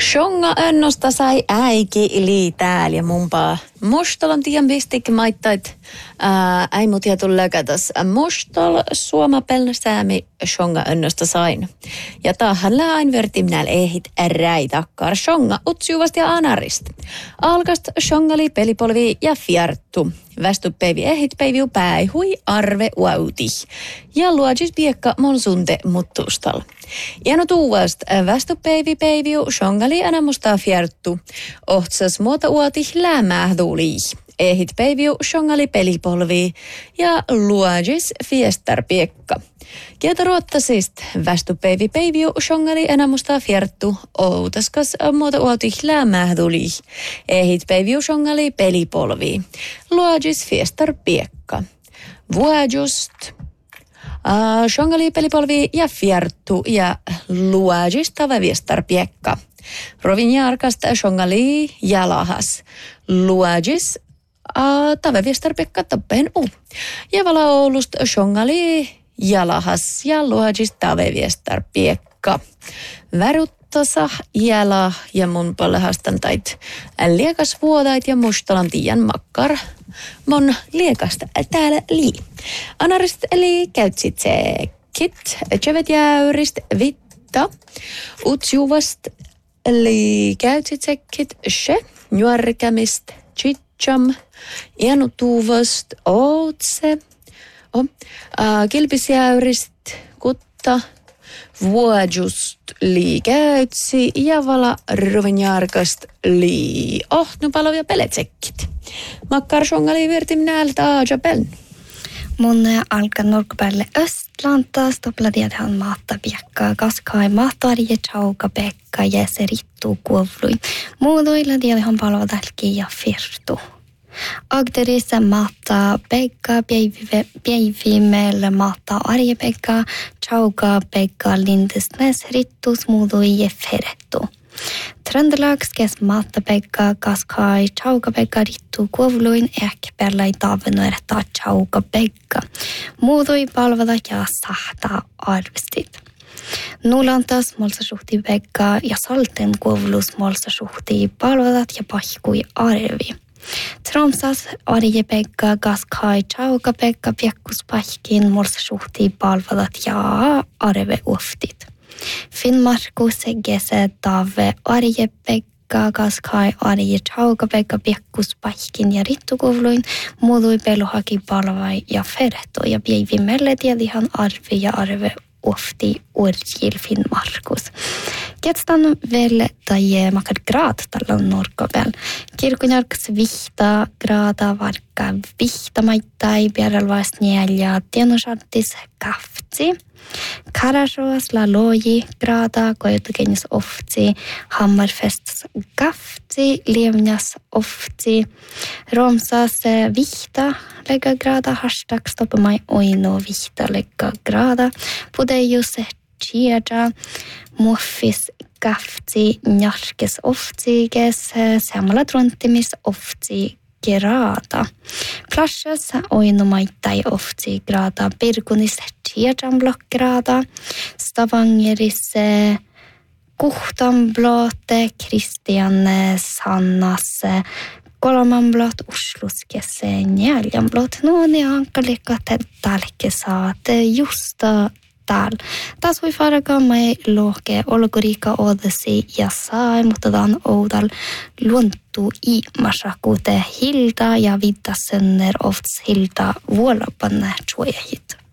Shonga önnosta sai äiki ili täällä ja munpaa. Mostal tiiän pistik maittait. Ei mut jätu lökätäs. Mostal suomapeln säämi shonga önnosta sain. Ja tahan läin vertim näil ehit räitakkar shonga utsjuvast ja anarist. Alkast shongali pelipolvi ja fjarttu. Västupeivi ehit peiviu päihui arve uauti. Ja luodjis piekka monsunte muttustal. Ja no tuuvast västupeiviu shongali anamusta fjarttu. Ohtsas muota uoti lämmähduli. Ehit peiviu shongali pelipolvi ja luodjis fiestar piekka. Kieltä ruottasist västupeiviu shongali anamusta fjarttu. Outaskas muota uoti lämmähduli. Ehit peiviu shongali pelipolvi. Luodjis fiestar piekka. Vuodjust. Shongali pelipolvi ja fjarttu ja luodjis taveviestar piekka. Rovin jarkasta shongali ja lahas. Luodjis taveviestar piekka tappeen u. Ja vala Oulust shongali ja lahas ja luodjis taveviestar piekka. Väruttasa jälä ja mun palhastan tait liekas vuodait ja mustalan tiiän makkar. Mon liekasta täällä lii. Anarist eli käytsit se kit, tjövet jäyrist vitta. Utsjuvast eli käytsit se kit se, nuorkämist, chitcham, ianutuvast, ootse. Kilpisjäyrist, kutta. Vuodjust liikäytsi ja vala ruvenjarkast ohtnupalovia peletsekkit. Makkar shongali virtim näältä aajapeln. Mun alkaa nurkapäälle Östlanta stopladiathan maattapiekkaa, kaskai maattarje chauka pekka ja se rittuu kuovlui. Muudoilla dialihan palvadalki ja firtu. Agderissa maattaa pekka, päivimellä maattaa arje pekka, chauka pekka, lindesnes rittus muudui ja ferettu. Trøndelagskes maatapekka, kaskai, chaukapekka, rittu, kuovluin, äkperlai, tavenoerta, chaukapekka. Muutui palvata ja sahtaa arvestit. Nulantas molsasuhti pekka ja salten kuovlus molsasuhti palvatat ja pahkui arvi. Tromsas arjepekka, kaskai, chaukapekka, piekkuspahkin molsasuhti palvatat ja arve uftit. Finnmarku segese tave arjepekka, kaskai, arje, chaukapekka, piekkuspahkin ja rittukuvluin, muutui peluhaki palvai ja feretto ja päivimelle tiedihan arvi ja arve ofti urjil Finnmarkus. Ketstan vel tai makar grad tällä norkapel. Kirkunjarkas vihta grada varka vihta maittai pieralvas neljä tienusartis kaftsi. Karasjoas la loji grada kojutukenis oftsi hammarfests kaftsi lievnas oftsi romsas vihta lega grada hashtag stoppamai oino vihta lega grada pudejus chiaja muffis kaftsi njarkes oftsiges samalla trontimis oftsi grada. Plasjas oinomaittai oftsi grada, Birkunis chiajanblok grada, Stavangeris kuhtanblate, Kristian Sannas kolmanblot, Usluskes neljänblot. No ne ankalika tälke saate justa täällä. Taas voi faraka mai lohke olgorika odesi ja sai, mutta tämän oudal luontu i masakute hilda ja vidda sönner ofts hilda vuolapanne tjuehit.